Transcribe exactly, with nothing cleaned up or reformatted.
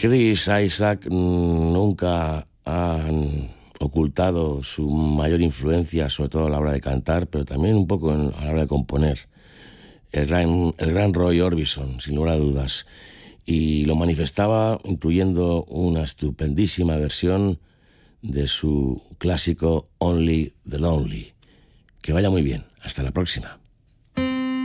Chris Isaak nunca ha ocultado su mayor influencia, sobre todo a la hora de cantar, pero también un poco en, a la hora de componer. El gran, el gran Roy Orbison, sin lugar a dudas. Y lo manifestaba incluyendo una estupendísima versión de su clásico Only the Lonely. Que vaya muy bien. Hasta la próxima.